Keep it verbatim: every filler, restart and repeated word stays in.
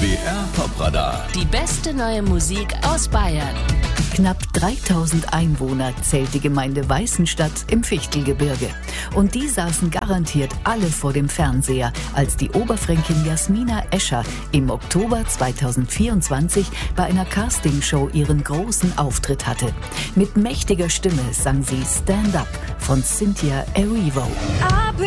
B R Popradar. Die beste neue Musik aus Bayern. Knapp dreitausend Einwohner zählt die Gemeinde Weißenstadt im Fichtelgebirge. Und die saßen garantiert alle vor dem Fernseher, als die Oberfränkin Jasmina Escher im Oktober zweitausendvierundzwanzig bei einer Castingshow ihren großen Auftritt hatte. Mit mächtiger Stimme sang sie Stand Up von Cynthia Erivo.